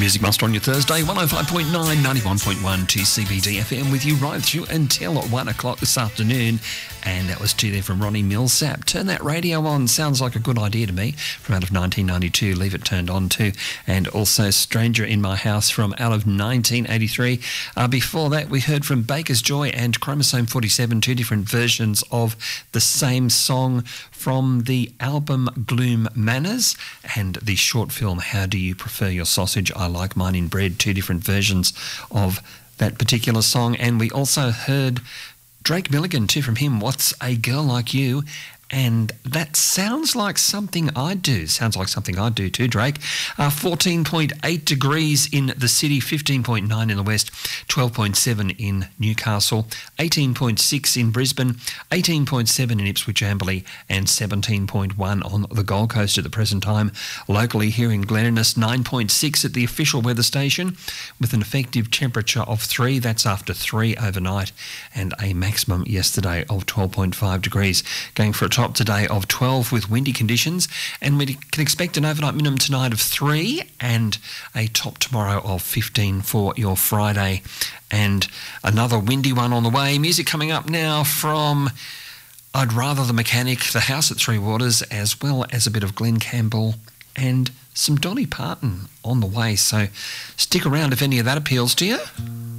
Music Master on your Thursday, 105.9, 91.1 2CBD FM with you right through until 1 o'clock this afternoon. And that was two there from Ronnie Millsap. Turn that radio on, sounds like a good idea to me, from out of 1992, Leave It Turned On too. And also Stranger in My House from out of 1983. Before that, we heard from Baker's Joy and Chromosome 47, two different versions of the same song from the album Gloom Manners and the short film How Do You Prefer Your Sausage? I Like Mine in Bread, two different versions of that particular song. And we also heard Drake Milligan too from him, What's a Girl Like You? And that sounds like something I'd do. Sounds like something I'd do too, Drake. 14.8 degrees in the city, 15.9 in the west, 12.7 in Newcastle, 18.6 in Brisbane, 18.7 in Ipswich Amberley, and 17.1 on the Gold Coast at the present time. Locally here in Glen Innes, 9.6 at the official weather station, with an effective temperature of 3. That's after 3 overnight, and a maximum yesterday of 12.5 degrees. Going for a top today of 12 with windy conditions, and we can expect an overnight minimum tonight of 3 and a top tomorrow of 15 for your Friday, and another windy one on the way. Music coming up now from I'd Rather the Mechanic, The House at Three Waters, as well as a bit of Glenn Campbell and some Dolly Parton on the way, so stick around if any of that appeals to you.